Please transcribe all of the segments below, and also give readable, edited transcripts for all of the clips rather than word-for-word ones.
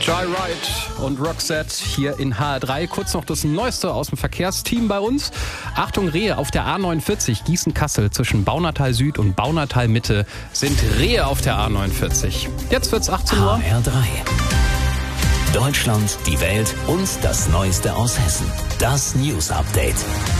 Joyride und Roxette hier in HR3. Kurz noch das Neueste aus dem Verkehrsteam bei uns. Achtung, Rehe auf der A49 Gießen-Kassel zwischen Baunatal Süd und Baunatal Mitte sind Rehe auf der A49. Jetzt wird's 18 Uhr. HR3. Deutschland, die Welt und das Neueste aus Hessen. Das News Update.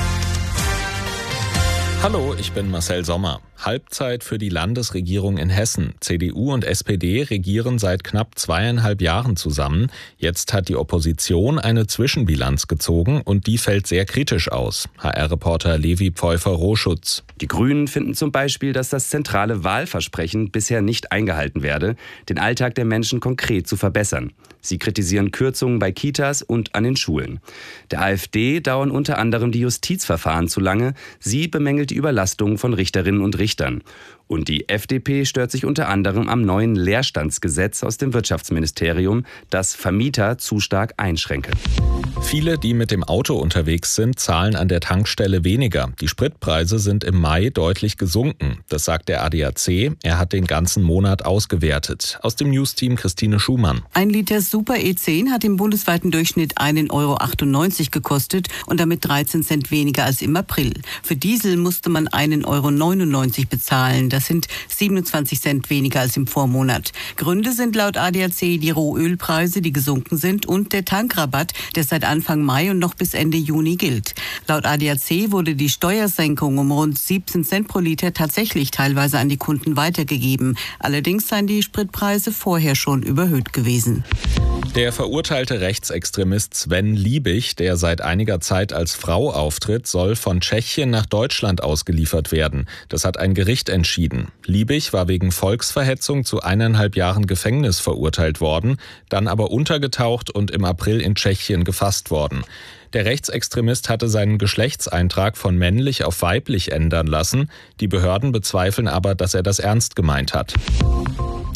Hallo, ich bin Marcel Sommer. Halbzeit für die Landesregierung in Hessen. CDU und SPD regieren seit knapp 2,5 Jahren zusammen. Jetzt hat die Opposition eine Zwischenbilanz gezogen und die fällt sehr kritisch aus. HR-Reporter Levi Pfeuffer-Roschutz. Die Grünen finden zum Beispiel, dass das zentrale Wahlversprechen bisher nicht eingehalten werde, den Alltag der Menschen konkret zu verbessern. Sie kritisieren Kürzungen bei Kitas und an den Schulen. Der AfD dauern unter anderem die Justizverfahren zu lange. Sie bemängelt die Überlastung von Richterinnen und Richtern. Und die FDP stört sich unter anderem am neuen Leerstandsgesetz aus dem Wirtschaftsministerium, das Vermieter zu stark einschränke. Viele, die mit dem Auto unterwegs sind, zahlen an der Tankstelle weniger. Die Spritpreise sind im Mai deutlich gesunken. Das sagt der ADAC. Er hat den ganzen Monat ausgewertet. Aus dem Newsteam Christine Schumann. Ein Liter Super E10 hat im bundesweiten Durchschnitt 1,98 € gekostet und damit 13 Cent weniger als im April. Für Diesel musste man 1,99 € bezahlen. Das sind 27 Cent weniger als im Vormonat. Gründe sind laut ADAC die Rohölpreise, die gesunken sind, und der Tankrabatt, der seit Anfang Mai und noch bis Ende Juni gilt. Laut ADAC wurde die Steuersenkung um rund 17 Cent pro Liter tatsächlich teilweise an die Kunden weitergegeben. Allerdings seien die Spritpreise vorher schon überhöht gewesen. Der verurteilte Rechtsextremist Sven Liebig, der seit einiger Zeit als Frau auftritt, soll von Tschechien nach Deutschland ausgeliefert werden. Das hat ein Gericht entschieden. Liebig war wegen Volksverhetzung zu 1,5 Jahren Gefängnis verurteilt worden, dann aber untergetaucht und im April in Tschechien gefasst worden. Der Rechtsextremist hatte seinen Geschlechtseintrag von männlich auf weiblich ändern lassen. Die Behörden bezweifeln aber, dass er das ernst gemeint hat.